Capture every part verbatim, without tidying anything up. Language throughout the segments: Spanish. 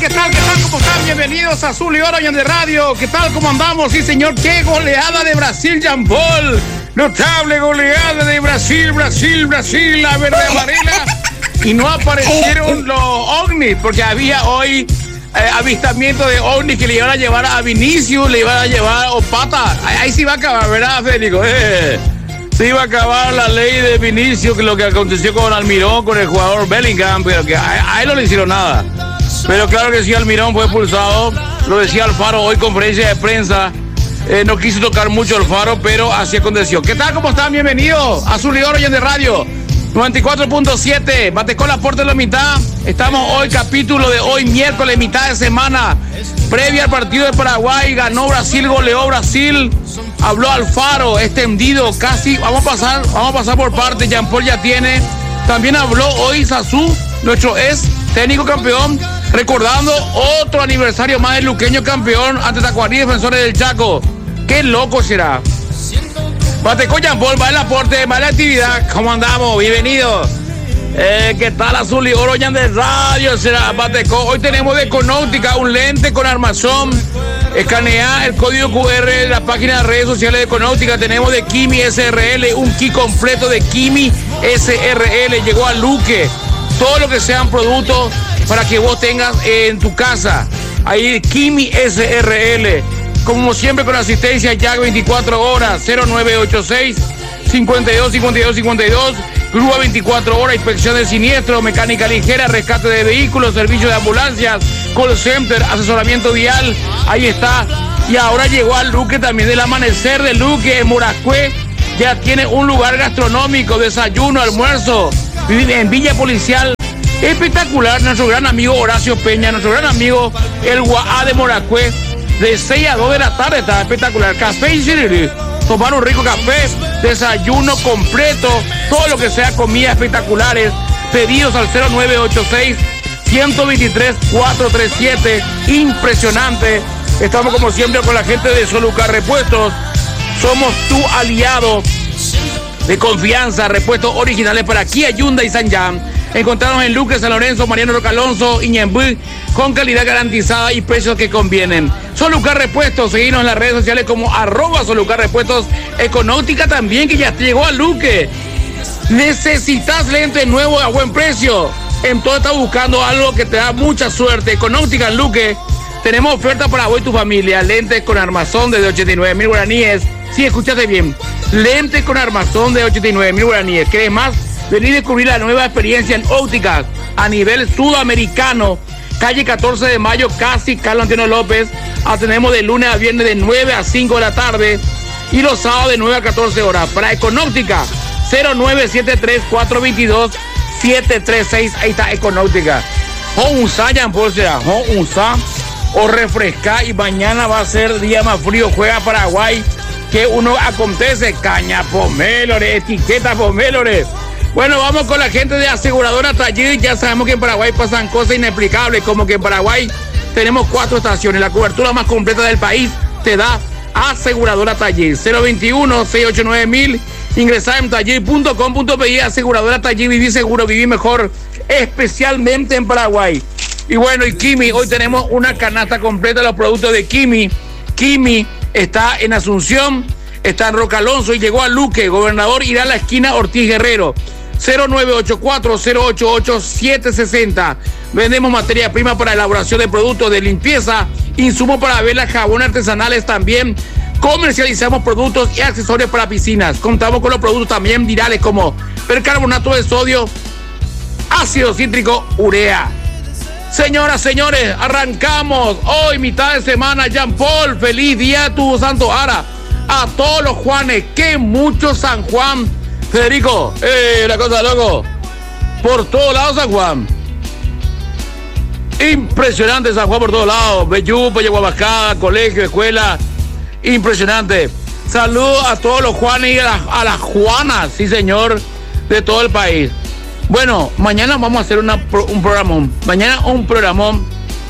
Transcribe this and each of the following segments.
¿Qué tal? ¿Qué tal? ¿Cómo están? Bienvenidos a Azul y Oro y de Radio. ¿Qué tal? ¿Cómo andamos? Sí, señor. ¡Qué goleada de Brasil, Jean Paul! Notable goleada de Brasil, Brasil, Brasil, la verde amarela. Y no aparecieron los ovnis, porque había hoy eh, avistamiento de ovnis que le iban a llevar a Vinicius, le iban a llevar a Opata. Ahí, ahí sí va a acabar, ¿verdad, Federico? Eh, sí iba a acabar la ley de Vinicius, que lo que aconteció con Almirón, con el jugador Bellingham, pero que a, a él no le hicieron nada. Pero claro que sí, Almirón fue expulsado. Lo decía Alfaro hoy, conferencia de prensa. Eh, no quiso tocar mucho Alfaro, pero así aconteció. ¿Qué tal? ¿Cómo están? Bienvenidos a Azul y Oro y de Radio noventa y cuatro punto siete. Batecó la puerta de la mitad. Estamos hoy, capítulo de hoy, miércoles, mitad de semana. Previa al partido de Paraguay. Ganó Brasil, goleó Brasil. Habló Alfaro, extendido casi. Vamos a pasar, vamos a pasar por partes. Jean Paul ya tiene. También habló hoy Sazú, nuestro ex técnico campeón, recordando otro aniversario más del luqueño campeón ante Tacuarí, Defensores del Chaco. Qué loco será. Batecó Jean Paul, va el aporte, va la actividad. ¿Cómo andamos? Bienvenido. Eh, ¿Qué tal? Azul y Oro ya de Radio será Batecó. Hoy tenemos de Econóutica un lente con armazón. Escanea el código Q R de la página de redes sociales de Econóutica. Tenemos de Kimi S R L, un kit completo de Kimi S R L. Llegó a Luque. Todo lo que sean productos para que vos tengas en tu casa. Ahí Kimi S R L. Como siempre con asistencia ya veinticuatro horas. cero nueve ocho seis, cinco dos, cinco dos, cinco dos. Grúa veinticuatro horas. Inspección de siniestro. Mecánica ligera. Rescate de vehículos. Servicio de ambulancias. Call center. Asesoramiento vial. Ahí está. Y ahora llegó al Luque también del amanecer de Luque en Morascué. Ya tiene un lugar gastronómico. Desayuno, almuerzo. En Villa Policial. Espectacular, nuestro gran amigo Horacio Peña, nuestro gran amigo el Guaá de Moracue, de seis a dos de la tarde, está espectacular. Café y siriri, tomar un rico café, desayuno completo, todo lo que sea comida espectaculares. Pedidos al cero nueve ocho seis, uno dos tres, cuatro tres siete. Impresionante. Estamos como siempre con la gente de Solucar Repuestos. Somos tu aliado de confianza. Repuestos originales para Kia, Hyundai y Sanyang. Encontrarnos en Luque, San Lorenzo, Mariano Roca Alonso, Iñembú, con calidad garantizada y precios que convienen. Solucar Repuestos, seguimos en las redes sociales como arroba Solucar Repuestos. Econóutica también, que ya llegó a Luque. Necesitas lentes nuevos a buen precio. Entonces estás buscando algo que te da mucha suerte. Econóutica en Luque. Tenemos oferta para vos y tu familia. Lentes con armazón desde ochenta y nueve mil guaraníes. Sí, escúchate bien. Lentes con armazón de ochenta y nueve mil guaraníes. ¿Querés más? Venir a descubrir la nueva experiencia en ópticas a nivel sudamericano. Calle catorce de mayo, casi Carlos Antonio López. Atendemos de lunes a viernes de nueve a cinco de la tarde. Y los sábados de nueve a catorce horas. Para Econóptica, cero nueve siete tres, cuatro dos dos, siete tres seis. Ahí está Econóptica. O un Jean Paul será. O un o refrescar. Y mañana va a ser día más frío. Juega Paraguay. Que uno acontece. Caña Pomélore, etiqueta Pomélore. Bueno, vamos con la gente de Aseguradora Taller. Ya sabemos que en Paraguay pasan cosas inexplicables, como que en Paraguay tenemos cuatro estaciones. La cobertura más completa del país te da Aseguradora Taller. cero veintiuno, seiscientos ochenta y nueve mil. Ingresar en taller punto com punto pe. Aseguradora Taller, vivir seguro, vivir mejor, especialmente en Paraguay. Y bueno, y Kimi, hoy tenemos una canasta completa de los productos de Kimi. Kimi está en Asunción, está en Roca Alonso y llegó a Luque. Gobernador irá a la esquina Ortiz Guerrero. cero nueve ocho cuatro, cero ocho ocho, siete seis cero. Vendemos materia prima para elaboración de productos de limpieza, insumos para velas, jabón artesanales también. Comercializamos productos y accesorios para piscinas. Contamos con los productos también virales como percarbonato de sodio, ácido cítrico, urea. Señoras, señores, arrancamos hoy mitad de semana. Jean Paul, feliz día de tu Santo Ara. A todos los Juanes, que mucho San Juan. Federico, eh, una cosa loco. Por todos lados San Juan. Impresionante San Juan por todos lados. Bellú, Guabacada, colegio, escuela. Impresionante. Saludos a todos los Juanes y a las, a las Juanas, sí señor, de todo el país. Bueno, mañana vamos a hacer una, un programón. Mañana un programón.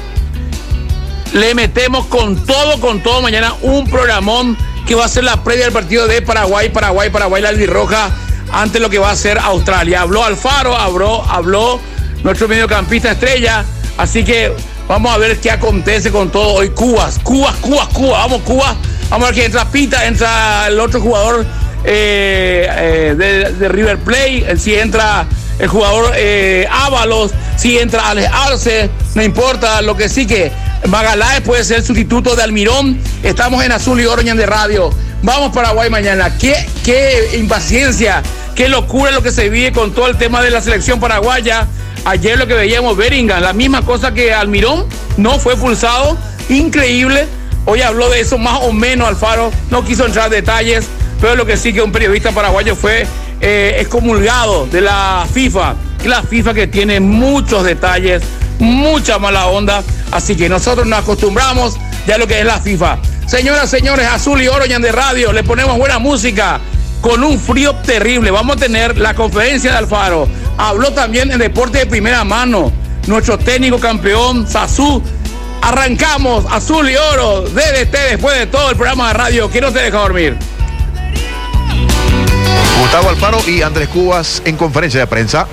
Le metemos con todo, con todo. Mañana un programón que va a ser la previa del partido de Paraguay, Paraguay, Paraguay, la albirroja, ante lo que va a ser Australia. Habló Alfaro, habló, habló nuestro mediocampista estrella. Así que Vamos a ver qué acontece con todo hoy. Cuba, Cuba, Cuba, Cuba. Vamos, Cuba. Vamos a ver que entra Pita, entra el otro jugador eh, eh, de, de River Plate, si entra el jugador eh, Ábalos, si entra Alex Arce, no importa. Lo que sí que Magaláes puede ser el sustituto de Almirón. Estamos en Azul y Oro de Radio. Vamos Paraguay mañana. Qué, qué impaciencia, qué locura lo que se vive con todo el tema de la selección paraguaya. Ayer lo que veíamos, Bellingham, la misma cosa que Almirón, no fue expulsado, increíble. Hoy habló de eso más o menos Alfaro, no quiso entrar en detalles, pero lo que sí que un periodista paraguayo fue eh, excomulgado de la FIFA, la FIFA que tiene muchos detalles, mucha mala onda, así que nosotros nos acostumbramos ya a lo que es la FIFA. Señoras, señores, Azul y Oro de Radio, le ponemos buena música con un frío terrible. Vamos a tener la conferencia de Alfaro. Habló también en deporte de primera mano nuestro técnico campeón Sazú. Arrancamos Azul y Oro, D D T, después de todo el programa de radio que no te deja dormir. Gustavo Alfaro y Andrés Cubas en conferencia de prensa.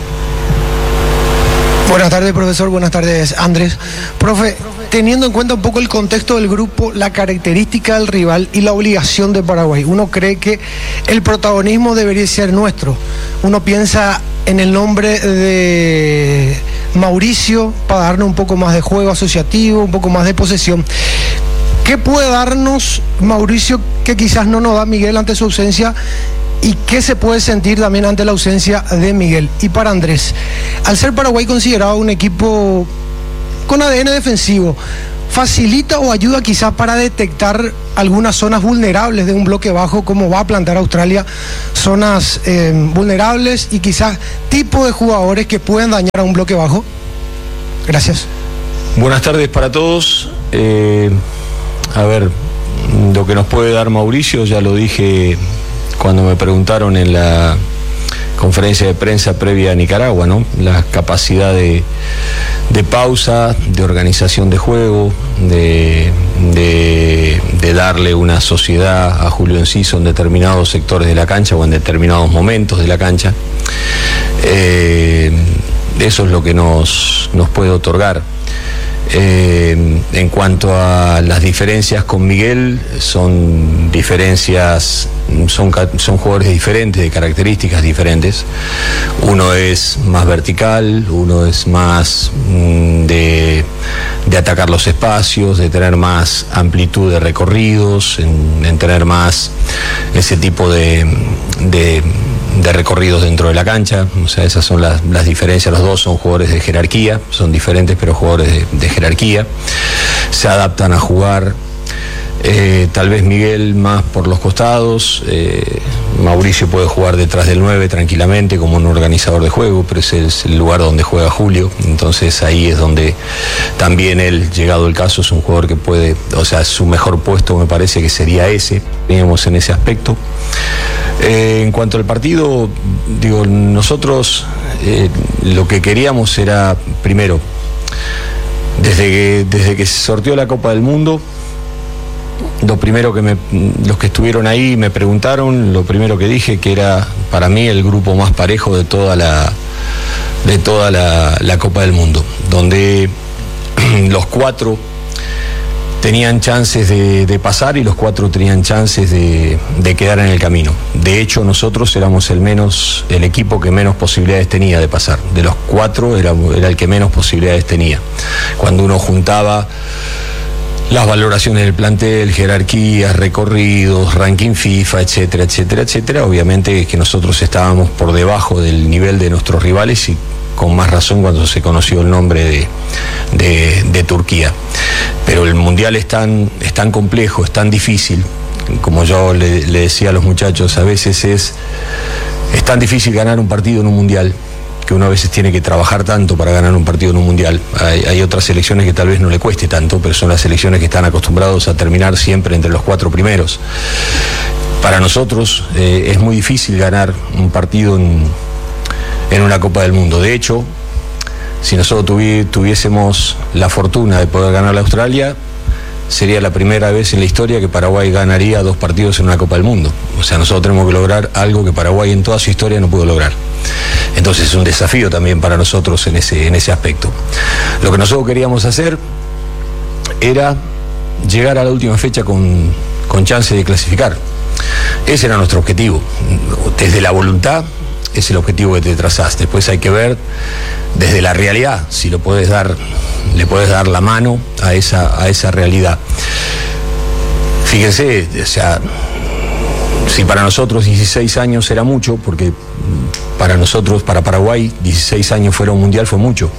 Buenas tardes, profesor. Buenas tardes, Andrés. Profe, teniendo en cuenta un poco el contexto del grupo, la característica del rival y la obligación de Paraguay, uno cree que el protagonismo debería ser nuestro. Uno piensa en el nombre de Mauricio para darnos un poco más de juego asociativo, un poco más de posesión. ¿Qué puede darnos Mauricio que quizás no nos da Miguel ante su ausencia? ¿Y qué se puede sentir también ante la ausencia de Miguel? Y para Andrés, al ser Paraguay considerado un equipo con A D N defensivo, ¿facilita o ayuda quizás para detectar algunas zonas vulnerables de un bloque bajo, como va a plantar Australia? Zonas eh, vulnerables y quizás tipo de jugadores que pueden dañar a un bloque bajo. Gracias. Buenas tardes para todos. Eh, a ver, lo que nos puede dar Mauricio, ya lo dije cuando me preguntaron en la conferencia de prensa previa a Nicaragua, ¿no? La capacidad de, de pausa, de organización de juego, de, de, de darle una sociedad a Julio Enciso en determinados sectores de la cancha o en determinados momentos de la cancha. Eh, eso es lo que nos, nos puede otorgar. Eh, en cuanto a las diferencias con Miguel, son diferencias, son, son jugadores diferentes, de características diferentes. Uno es más vertical, uno es más mm, de, de atacar los espacios, de tener más amplitud de recorridos, en, en tener más ese tipo de, de de recorridos dentro de la cancha. O sea, esas son las, las diferencias. Los dos son jugadores de jerarquía, son diferentes pero jugadores de, de jerarquía, se adaptan a jugar. Eh, tal vez Miguel más por los costados, eh, Mauricio puede jugar detrás del nueve tranquilamente como un organizador de juego, pero ese es el lugar donde juega Julio, entonces ahí es donde también él, llegado el caso, es un jugador que puede, o sea, su mejor puesto me parece que sería ese, teníamos en ese aspecto. Eh, en cuanto al partido, digo, nosotros eh, lo que queríamos era, primero, desde que, desde que se sorteó la Copa del Mundo, lo primero que me, los que estuvieron ahí me preguntaron, lo primero que dije que era para mí el grupo más parejo de toda la, de toda la, la Copa del Mundo, donde los cuatro tenían chances de, de pasar y los cuatro tenían chances de, de quedar en el camino. De hecho, nosotros éramos el menos, el equipo que menos posibilidades tenía de pasar. De los cuatro era, era el que menos posibilidades tenía. Cuando uno juntaba las valoraciones del plantel, jerarquías, recorridos, ranking FIFA, etcétera, etcétera, etcétera, obviamente que nosotros estábamos por debajo del nivel de nuestros rivales y con más razón cuando se conoció el nombre de, de, de Turquía. Pero el Mundial es tan, es tan complejo, es tan difícil, como yo le, le decía a los muchachos, a veces es, es tan difícil ganar un partido en un Mundial, que uno a veces tiene que trabajar tanto para ganar un partido en un Mundial. Hay, hay otras selecciones que tal vez no le cueste tanto, pero son las selecciones que están acostumbrados a terminar siempre entre los cuatro primeros. Para nosotros eh, es muy difícil ganar un partido en, en una Copa del Mundo. De hecho, si nosotros tuvi, tuviésemos la fortuna de poder ganar a Australia, sería la primera vez en la historia que Paraguay ganaría dos partidos en una Copa del Mundo. O sea, nosotros tenemos que lograr algo que Paraguay en toda su historia no pudo lograr. Entonces, Entonces es un desafío también para nosotros en ese, en ese aspecto. Lo que nosotros queríamos hacer era llegar a la última fecha con, con chance de clasificar. Ese era nuestro objetivo. Desde la voluntad es el objetivo que te trazás. Después hay que ver desde la realidad si lo puedes dar, le puedes dar la mano a esa, a esa realidad. Fíjense, o sea, si para nosotros dieciséis años era mucho, porque para nosotros, para Paraguay, dieciséis años fuera un mundial fue mucho.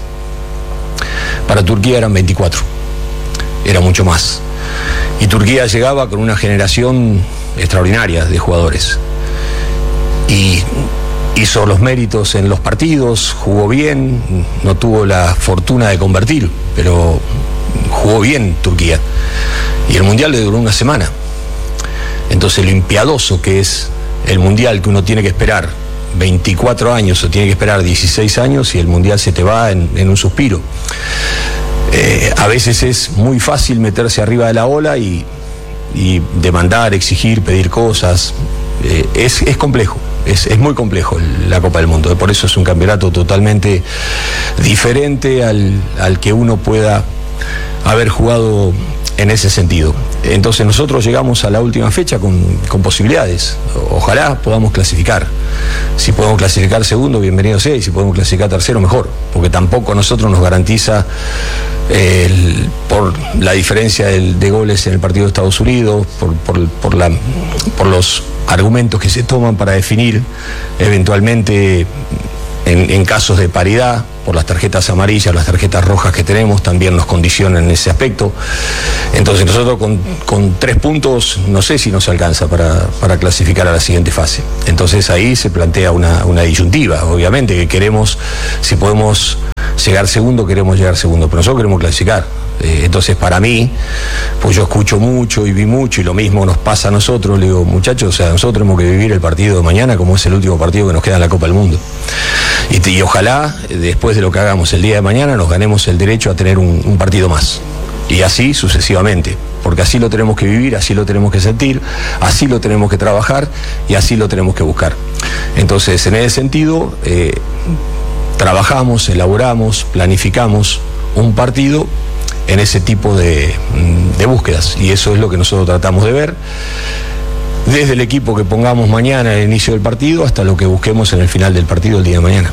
Para Turquía eran veinticuatro, era mucho más. Y Turquía llegaba con una generación extraordinaria de jugadores. Y hizo los méritos en los partidos, jugó bien, no tuvo la fortuna de convertir, pero jugó bien Turquía. Y el mundial le duró una semana. Entonces lo impiadoso que es el mundial, que uno tiene que esperar veinticuatro años o tiene que esperar dieciséis años y el mundial se te va en, en un suspiro. Eh, a veces es muy fácil meterse arriba de la ola y, y demandar, exigir, pedir cosas. Eh, es, es complejo, es, es muy complejo la Copa del Mundo. Por eso es un campeonato totalmente diferente al, al que uno pueda haber jugado en ese sentido. Entonces nosotros llegamos a la última fecha con, con posibilidades. Ojalá podamos clasificar. Si podemos clasificar segundo, bienvenido sea, y si podemos clasificar tercero, mejor, porque tampoco a nosotros nos garantiza eh, el, por la diferencia del, de goles en el partido de Estados Unidos, por, por, por, la, por los argumentos que se toman para definir eventualmente en, en casos de paridad, por las tarjetas amarillas, las tarjetas rojas que tenemos, también nos condicionan en ese aspecto. Entonces nosotros con, con tres puntos no sé si nos alcanza para, para clasificar a la siguiente fase. Entonces ahí se plantea una, una disyuntiva, obviamente, que queremos, si podemos llegar segundo, queremos llegar segundo, pero nosotros queremos clasificar. Eh, entonces para mí, pues yo escucho mucho y vi mucho, y lo mismo nos pasa a nosotros. Le digo, muchachos, o sea, nosotros tenemos que vivir el partido de mañana como es el último partido que nos queda en la Copa del Mundo. Y, y ojalá, después de lo que hagamos el día de mañana, nos ganemos el derecho a tener un, un partido más. Y así sucesivamente, porque así lo tenemos que vivir, así lo tenemos que sentir, así lo tenemos que trabajar y así lo tenemos que buscar. Entonces, en ese sentido, eh, trabajamos, elaboramos, planificamos un partido en ese tipo de, de búsquedas, y eso es lo que nosotros tratamos de ver, desde el equipo que pongamos mañana al inicio del partido hasta lo que busquemos en el final del partido el día de mañana.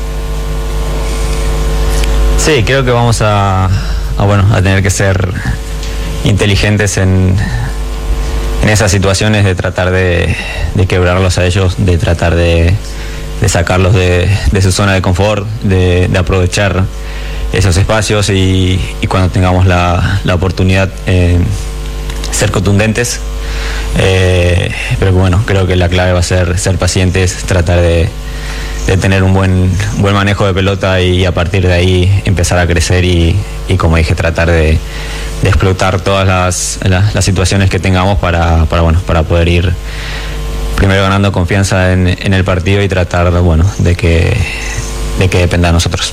Sí, creo que vamos a, a, bueno, a tener que ser inteligentes en, en esas situaciones, de tratar de, de quebrarlos a ellos, de tratar de, de sacarlos de, de su zona de confort, de, de aprovechar esos espacios y, y cuando tengamos la, la oportunidad eh, ser contundentes. Eh, pero bueno, creo que la clave va a ser ser pacientes, tratar de, de tener un buen, buen manejo de pelota y a partir de ahí empezar a crecer y, y como dije, tratar de, de explotar todas las, las, las situaciones que tengamos para, para, bueno, para poder ir primero ganando confianza en, en el partido y tratar, bueno, de que, de que dependa de nosotros.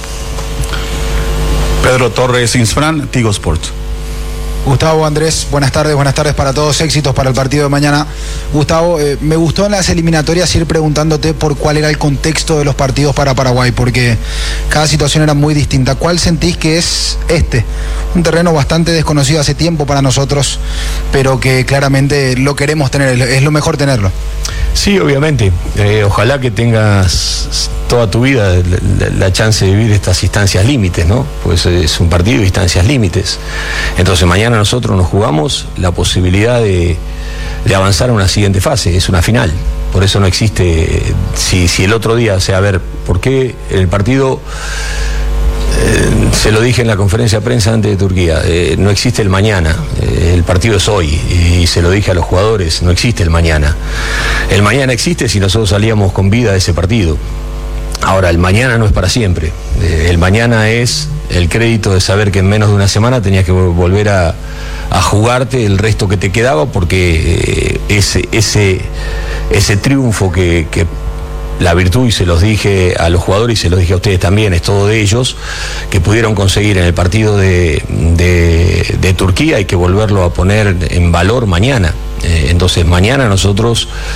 Pedro Torres Insfran, Tigo Sports. Gustavo, Andrés, buenas tardes, buenas tardes para todos, éxitos para el partido de mañana. Gustavo, eh, me gustó en las eliminatorias ir preguntándote por cuál era el contexto de los partidos para Paraguay, porque cada situación era muy distinta. ¿Cuál sentís que es este? Un terreno bastante desconocido hace tiempo para nosotros, pero que claramente lo queremos tener, es lo mejor tenerlo. Sí, obviamente. Eh, ojalá que tengas toda tu vida la, la, la chance de vivir estas instancias límites, ¿no? Pues es un partido de instancias límites. Entonces mañana nosotros nos jugamos la posibilidad de, de avanzar a una siguiente fase, es una final. Por eso no existe, si, si el otro día, o sea, a ver, ¿por qué el partido... Eh, se lo dije en la conferencia de prensa antes de Turquía, eh, no existe el mañana, eh, el partido es hoy, y se lo dije a los jugadores, no existe el mañana. El mañana existe si nosotros salíamos con vida de ese partido. Ahora, el mañana no es para siempre, eh, el mañana es el crédito de saber que en menos de una semana tenías que volver a, a jugarte el resto que te quedaba, porque eh, ese, ese, ese triunfo que... que la virtud, y se los dije a los jugadores y se los dije a ustedes también, es todo de ellos, que pudieron conseguir en el partido de, de, de Turquía, hay que volverlo a poner en valor mañana. Eh, entonces mañana nosotros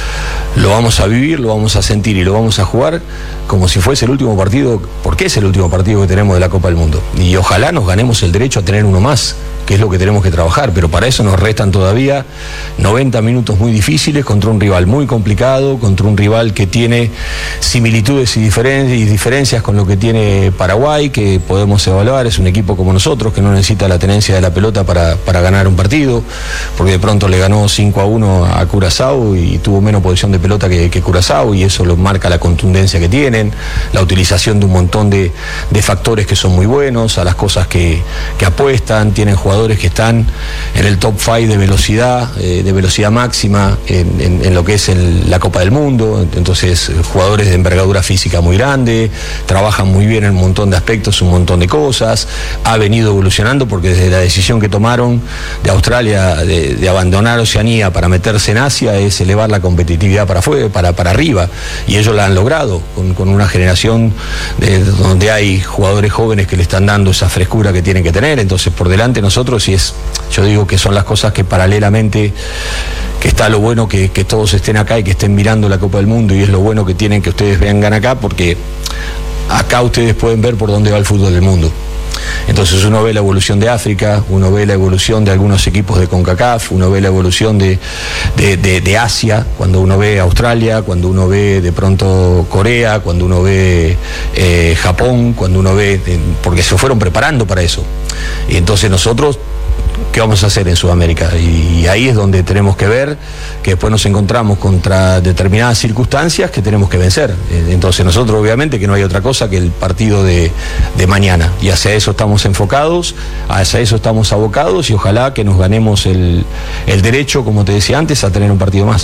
lo vamos a vivir, lo vamos a sentir y lo vamos a jugar como si fuese el último partido, porque es el último partido que tenemos de la Copa del Mundo. Y ojalá nos ganemos el derecho a tener uno más, que es lo que tenemos que trabajar, pero para eso nos restan todavía noventa minutos muy difíciles contra un rival muy complicado, contra un rival que tiene similitudes y diferencias, y diferencias con lo que tiene Paraguay, que podemos evaluar. Es un equipo como nosotros, que no necesita la tenencia de la pelota para, para ganar un partido, porque de pronto le ganó cinco a uno a Curazao y tuvo menos posesión de pelota que, que Curazao, y eso lo marca la contundencia que tienen, la utilización de un montón de, de factores que son muy buenos, a las cosas que, que apuestan. Tienen jugadores que están en el top cinco de velocidad, eh, de velocidad máxima en, en, en lo que es el, la Copa del Mundo. Entonces, jugadores de envergadura física muy grande, trabajan muy bien en un montón de aspectos, un montón de cosas. Ha venido evolucionando, porque desde la decisión que tomaron de Australia de, de abandonar Oceanía para meterse en Asia es elevar la competitividad para afuera, para, para arriba, y ellos la han logrado con, con una generación de, donde hay jugadores jóvenes que le están dando esa frescura que tienen que tener. Entonces, por delante nosotros, y es, yo digo que son las cosas que paralelamente, que está lo bueno que, que todos estén acá y que estén mirando la Copa del Mundo, y es lo bueno que tienen que ustedes vengan acá, porque acá ustedes pueden ver por dónde va el fútbol del mundo. Entonces uno ve la evolución de África, uno ve la evolución de algunos equipos de CONCACAF, uno ve la evolución de, de, de, de Asia, cuando uno ve Australia, cuando uno ve de pronto Corea, cuando uno ve eh, Japón, cuando uno ve, eh, porque se fueron preparando para eso. Y entonces nosotros, ¿qué vamos a hacer en Sudamérica? Y, y ahí es donde tenemos que ver que después nos encontramos contra determinadas circunstancias que tenemos que vencer. Entonces nosotros, obviamente, que no hay otra cosa que el partido de, de mañana, y hacia eso estamos enfocados, hacia eso estamos abocados, y ojalá que nos ganemos el, el derecho, como te decía antes, a tener un partido más.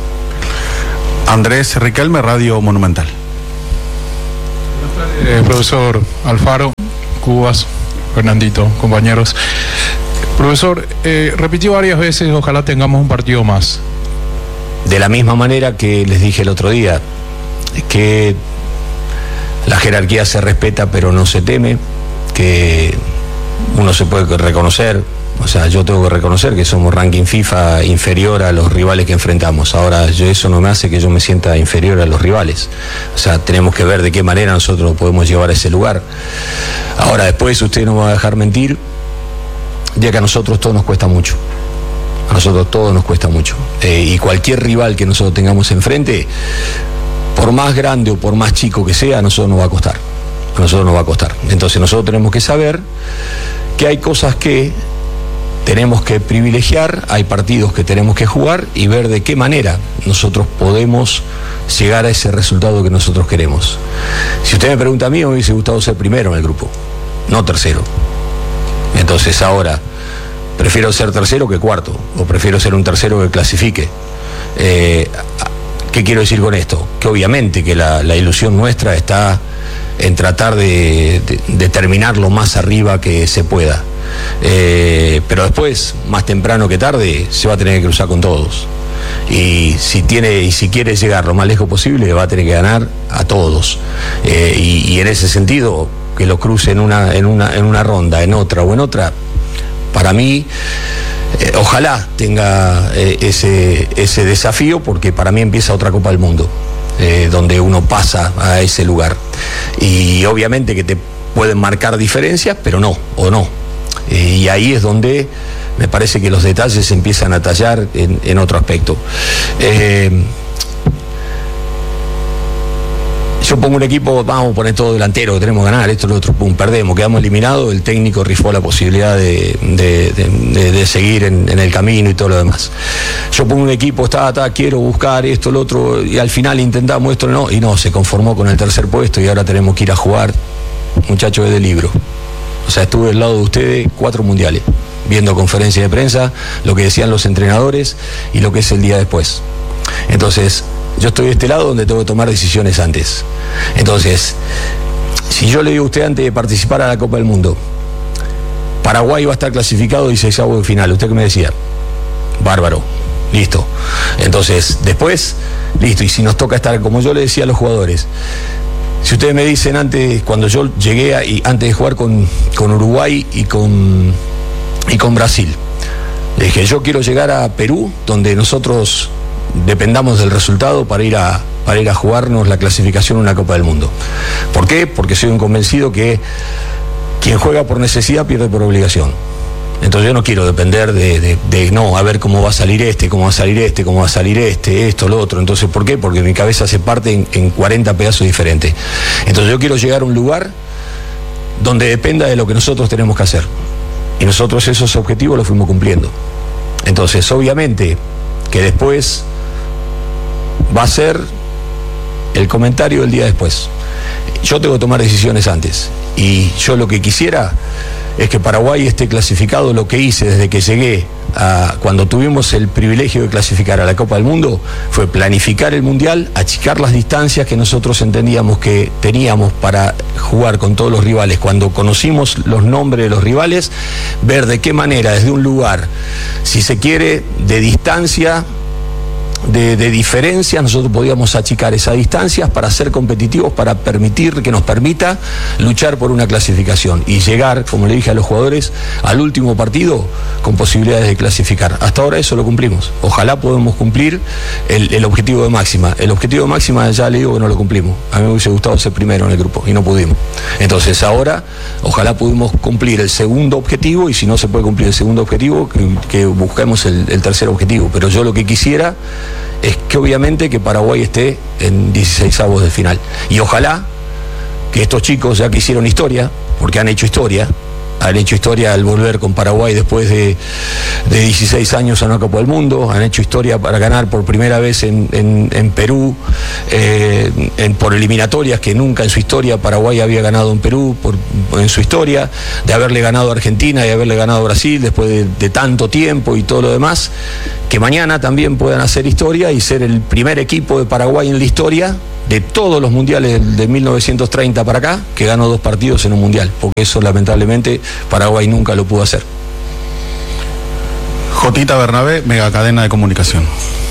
Andrés Riquelme, Radio Monumental. Eh, profesor Alfaro, Cubas, Fernandito, compañeros. Profesor, eh, repitió varias veces, ojalá tengamos un partido más. De la misma manera que les dije el otro día, que la jerarquía se respeta pero no se teme, que uno se puede reconocer, o sea, yo tengo que reconocer que somos ranking FIFA inferior a los rivales que enfrentamos. Ahora, yo, eso no me hace que yo me sienta inferior a los rivales. O sea, tenemos que ver de qué manera nosotros podemos llevar a ese lugar. Ahora, después usted no me va a dejar mentir, ya que a nosotros todo nos cuesta mucho. A nosotros todo nos cuesta mucho. Eh, y cualquier rival que nosotros tengamos enfrente, por más grande o por más chico que sea, a nosotros nos va a costar. A nosotros nos va a costar. Entonces nosotros tenemos que saber que hay cosas que tenemos que privilegiar, hay partidos que tenemos que jugar, y ver de qué manera nosotros podemos llegar a ese resultado que nosotros queremos. Si usted me pregunta a mí, me hubiese gustado ser primero en el grupo, no tercero. Entonces ahora prefiero ser tercero que cuarto, o prefiero ser un tercero que clasifique. Eh, ¿Qué quiero decir con esto? Que obviamente que la, la ilusión nuestra está en tratar de, de, de terminar lo más arriba que se pueda. Eh, pero después, más temprano que tarde, se va a tener que cruzar con todos. Y si tiene, y si quiere llegar lo más lejos posible, va a tener que ganar a todos. Eh, y, y en ese sentido, que lo cruce en una, en una, en una ronda, en otra o en otra, para mí, eh, ojalá tenga eh, ese, ese desafío, porque para mí empieza otra Copa del Mundo, eh, donde uno pasa a ese lugar. Y obviamente que te pueden marcar diferencias, pero no, o no. Eh, y ahí es donde me parece que los detalles se empiezan a tallar en, en otro aspecto. Eh, Yo pongo un equipo, vamos a poner todo delantero, que tenemos que ganar, esto, lo otro, pum, perdemos, quedamos eliminados, el técnico rifó la posibilidad de, de, de, de, de seguir en, en el camino y todo lo demás. Yo pongo un equipo, está, está, quiero buscar esto, lo otro, y al final intentamos esto, no, y no, se conformó con el tercer puesto, y ahora tenemos que ir a jugar, muchachos, es de libro. O sea, estuve al lado de ustedes cuatro mundiales, viendo conferencias de prensa, lo que decían los entrenadores y lo que es el día después. Entonces, yo estoy de este lado donde tengo que tomar decisiones antes. Entonces, si yo le digo a usted antes de participar a la Copa del Mundo, Paraguay va a estar clasificado dieciseisavo de final, ¿usted qué me decía? Bárbaro, listo. Entonces, después, listo. Y si nos toca estar, como yo le decía a los jugadores, si ustedes me dicen antes, cuando yo llegué a, y antes de jugar con, con Uruguay y con, y con Brasil, le dije, yo quiero llegar a Perú, donde nosotros dependamos del resultado para ir a, para ir a jugarnos la clasificación a una Copa del Mundo. ¿Por qué? Porque soy un convencido que quien juega por necesidad pierde por obligación. Entonces yo no quiero depender de, de, de no, a ver cómo va a salir este, cómo va a salir este, cómo va a salir este, esto, lo otro. Entonces, ¿por qué? Porque mi cabeza se parte en, en cuarenta pedazos diferentes. Entonces yo quiero llegar a un lugar donde dependa de lo que nosotros tenemos que hacer. Y nosotros esos objetivos los fuimos cumpliendo. Entonces, obviamente, que después va a ser el comentario del día después. Yo tengo que tomar decisiones antes. Y yo lo que quisiera es que Paraguay esté clasificado. Lo que hice desde que llegué a, cuando tuvimos el privilegio de clasificar a la Copa del Mundo, fue planificar el Mundial, achicar las distancias que nosotros entendíamos que teníamos para jugar con todos los rivales. Cuando conocimos los nombres de los rivales, ver de qué manera, desde un lugar, si se quiere, de distancia, De, de diferencias, nosotros podíamos achicar esas distancias para ser competitivos, para permitir, que nos permita luchar por una clasificación y llegar, como le dije a los jugadores, al último partido con posibilidades de clasificar. Hasta ahora eso lo cumplimos. Ojalá podamos cumplir el, el objetivo de máxima. El objetivo de máxima ya le digo que no lo cumplimos. A mí me hubiese gustado ser primero en el grupo y no pudimos. Entonces ahora ojalá pudimos cumplir el segundo objetivo, y si no se puede cumplir el segundo objetivo, que, que busquemos el, el tercer objetivo. Pero yo lo que quisiera es que obviamente que Paraguay esté en dieciseisavos de final. Y ojalá que estos chicos, ya que hicieron historia, porque han hecho historia, han hecho historia al volver con Paraguay después de, de dieciséis años a una Copa del Mundo, han hecho historia para ganar por primera vez en, en, en Perú, eh, en, por eliminatorias que nunca en su historia Paraguay había ganado en Perú, por, en su historia, de haberle ganado a Argentina y haberle ganado a Brasil después de, de tanto tiempo y todo lo demás, que mañana también puedan hacer historia y ser el primer equipo de Paraguay en la historia de todos los mundiales de mil novecientos treinta para acá, que ganó dos partidos en un mundial, porque eso lamentablemente Paraguay nunca lo pudo hacer. Jotita Bernabé, Megacadena de Comunicación.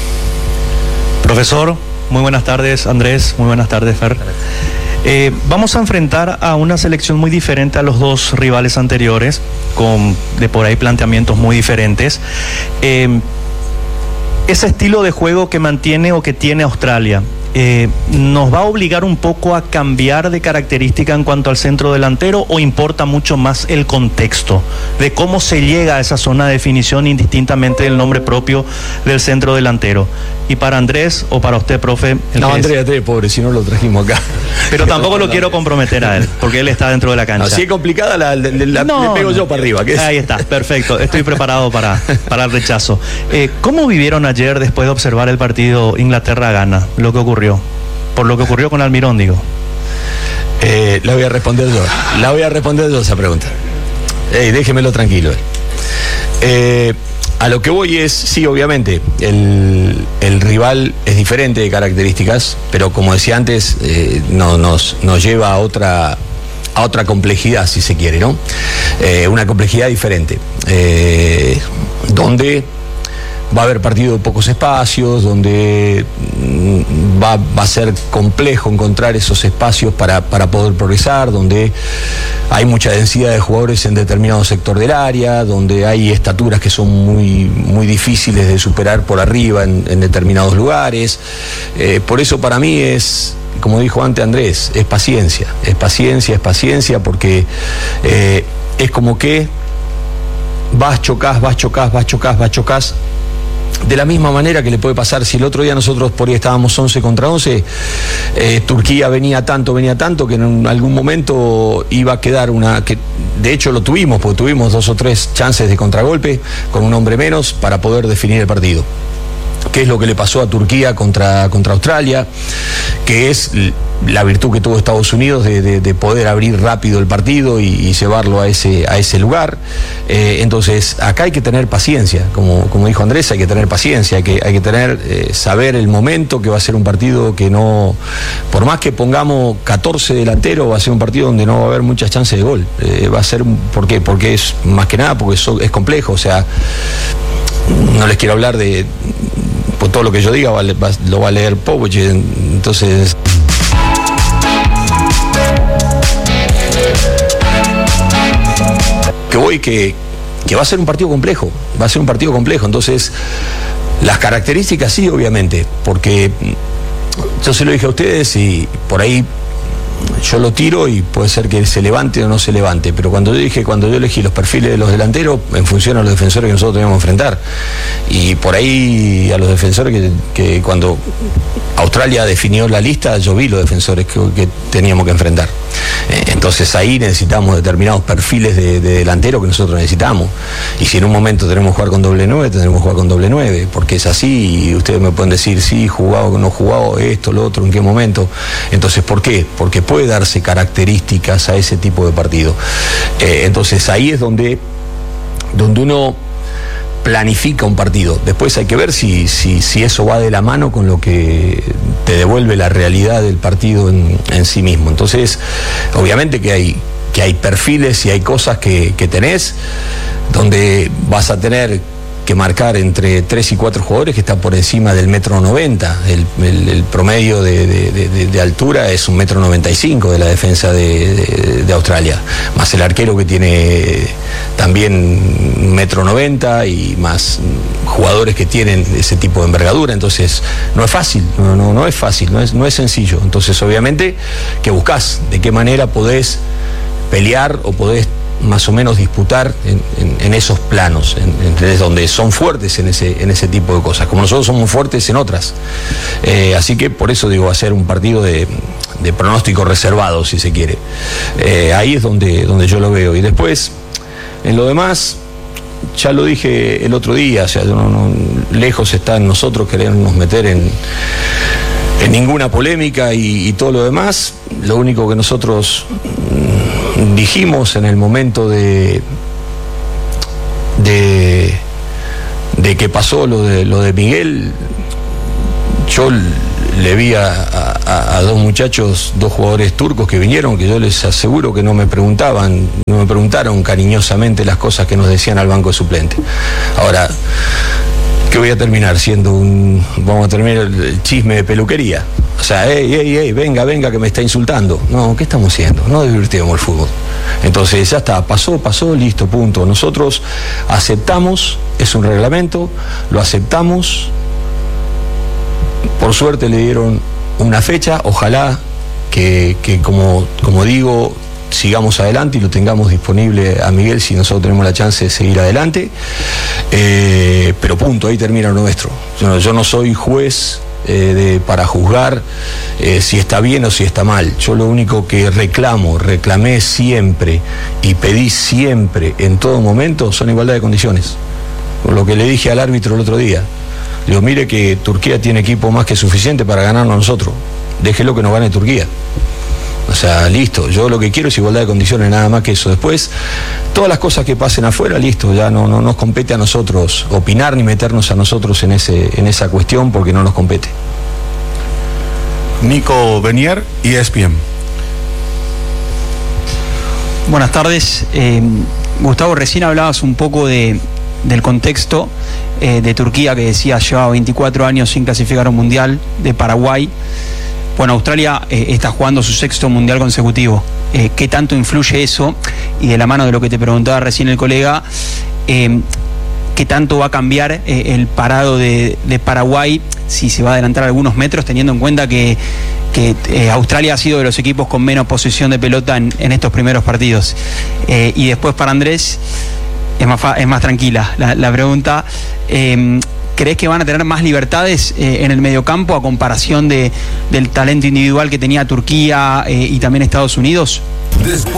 Profesor, muy buenas tardes. Andrés, muy buenas tardes, Fer. Eh, vamos a enfrentar a una selección muy diferente a los dos rivales anteriores, con de por ahí planteamientos muy diferentes. Eh, ese estilo de juego que mantiene o que tiene Australia, Eh, ¿nos va a obligar un poco a cambiar de característica en cuanto al centro delantero, o importa mucho más el contexto de cómo se llega a esa zona de definición indistintamente del nombre propio del centro delantero? Y para Andrés o para usted, profe. No, Andrés, Andrés, pobre, si no lo trajimos acá. Pero tampoco lo quiero comprometer a él, porque él está dentro de la cancha. Así es complicada, la, la, la no, le pego no. yo para arriba. ¿Qué es? Ahí está, perfecto. Estoy preparado para, para el rechazo. Eh, ¿Cómo vivieron ayer después de observar el partido Inglaterra-Ghana? Lo que ocurrió. Por lo que ocurrió con Almirón, digo. Eh, la voy a responder yo. La voy a responder yo esa pregunta. Ey, déjemelo tranquilo. Eh, a lo que voy es, sí, obviamente, el, el rival es diferente de características, pero como decía antes, eh, no, nos, nos lleva a otra, a otra complejidad, si se quiere, ¿no? Eh, una complejidad diferente, eh, donde va a haber partido de pocos espacios, donde va, va a ser complejo encontrar esos espacios para, para poder progresar, donde hay mucha densidad de jugadores en determinado sector del área, donde hay estaturas que son muy, muy difíciles de superar por arriba en, en determinados lugares. Eh, por eso para mí es, como dijo antes Andrés, es paciencia, es paciencia, es paciencia, porque eh, es como que vas, chocás, vas, chocás, vas, chocás, vas, chocás. De la misma manera que le puede pasar si el otro día nosotros por ahí estábamos once contra once, eh, Turquía venía tanto, venía tanto, que en algún momento iba a quedar una, que de hecho lo tuvimos, porque tuvimos dos o tres chances de contragolpe con un hombre menos para poder definir el partido. ¿Qué es lo que le pasó a Turquía contra, contra Australia? Que es la virtud que tuvo Estados Unidos de, de, de poder abrir rápido el partido y, y llevarlo a ese, a ese lugar. Eh, entonces, acá hay que tener paciencia, como, como dijo Andrés, hay que tener paciencia, hay que, hay que tener, eh, saber el momento, que va a ser un partido que no, por más que pongamos catorce delanteros, va a ser un partido donde no va a haber muchas chances de gol. Eh, va a ser, ¿por qué? Porque es, más que nada, porque es, es complejo, o sea, no les quiero hablar de, por todo lo que yo diga va, va, lo va a leer Povich, entonces que voy que, que va a ser un partido complejo, va a ser un partido complejo, entonces Las características sí, obviamente, porque yo se lo dije a ustedes y por ahí yo lo tiro y puede ser que se levante o no se levante, pero cuando yo dije, cuando yo elegí los perfiles de los delanteros en función a los defensores que nosotros teníamos que enfrentar, y por ahí a los defensores que, que cuando Australia definió la lista, yo vi los defensores que, que teníamos que enfrentar. Entonces ahí necesitamos determinados perfiles de, de delantero que nosotros necesitamos, y si en un momento tenemos que jugar con doble nueve, tendremos que jugar con doble nueve, porque es así, y ustedes me pueden decir, sí, jugado, no jugado, esto, lo otro, en qué momento. Entonces, ¿por qué? Porque puede darse características a ese tipo de partido. Eh, entonces ahí es donde, donde uno planifica un partido. Después hay que ver si, si, si eso va de la mano con lo que te devuelve la realidad del partido en, en sí mismo. Entonces, obviamente que hay, que hay perfiles y hay cosas que, que tenés donde vas a tener que marcar entre tres y cuatro jugadores que están por encima del metro noventa. El, el, el promedio de, de, de, de altura es un metro noventa y cinco de la defensa de, de, de Australia, más el arquero que tiene también un metro noventa y más jugadores que tienen ese tipo de envergadura. Entonces no es fácil, no, no, no es fácil, no es, no es sencillo. Entonces obviamente que buscás de qué manera podés pelear o podés más o menos disputar en, en, en esos planos, en, en, donde son fuertes en ese, en ese tipo de cosas, como nosotros somos fuertes en otras. Eh, así que por eso digo, va a ser un partido de, de pronóstico reservado, si se quiere. Eh, ahí es donde, donde yo lo veo. Y después, en lo demás, ya lo dije el otro día, o sea, no, no, lejos está en nosotros querernos meter en, en ninguna polémica y, y todo lo demás. Lo único que nosotros dijimos en el momento de, de de que pasó lo de lo de Miguel, yo le vi a, a, a dos muchachos, dos jugadores turcos que vinieron, que yo les aseguro que no me preguntaban, no me preguntaron cariñosamente las cosas que nos decían al banco de suplente. Ahora, ¿qué voy a terminar siendo un, vamos a terminar el chisme de peluquería? O sea, ey, ey, ey, venga, venga, que me está insultando. No, ¿qué estamos haciendo? No divirtiemos el fútbol. Entonces, ya está, pasó, pasó, listo, punto. Nosotros aceptamos, es un reglamento, lo aceptamos. Por suerte le dieron una fecha, ojalá que, que como, como digo, sigamos adelante y lo tengamos disponible a Miguel si nosotros tenemos la chance de seguir adelante. Eh, pero punto, ahí termina lo nuestro. Yo no, yo no soy juez eh, de, para juzgar eh, si está bien o si está mal. Yo lo único que reclamo, reclamé siempre y pedí siempre en todo momento son igualdad de condiciones. Por lo que le dije al árbitro el otro día, le digo, mire que Turquía tiene equipo más que suficiente para ganarnos a nosotros, déjelo que nos gane Turquía. O sea, listo, yo lo que quiero es igualdad de condiciones, nada más que eso. Después, todas las cosas que pasen afuera, listo, ya no, no nos compete a nosotros opinar ni meternos a nosotros en, ese, en esa cuestión porque no nos compete. Nico Benier, E S P N. Buenas tardes. Eh, Gustavo, recién hablabas un poco de, del contexto eh, de Turquía, que decía llevaba veinticuatro años sin clasificar a un mundial, de Paraguay. Bueno, Australia eh, está jugando su sexto mundial consecutivo. Eh, ¿Qué tanto influye eso? Y de la mano de lo que te preguntaba recién el colega, eh, ¿qué tanto va a cambiar eh, el parado de, de Paraguay si se va a adelantar algunos metros, teniendo en cuenta que, que eh, Australia ha sido de los equipos con menos posesión de pelota en, en estos primeros partidos? Eh, y después para Andrés, es más, fa- es más tranquila la, la pregunta. Eh, ¿Crees que van a tener más libertades eh, en el mediocampo a comparación de, del talento individual que tenía Turquía eh, y también Estados Unidos? Después